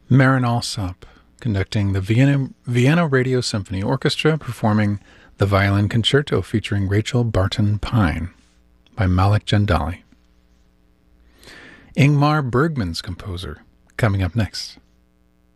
Marin Alsop, conducting the Vienna Radio Symphony Orchestra, performing the Violin Concerto featuring Rachel Barton Pine by Malik Jandali. Ingmar Bergman's composer, coming up next.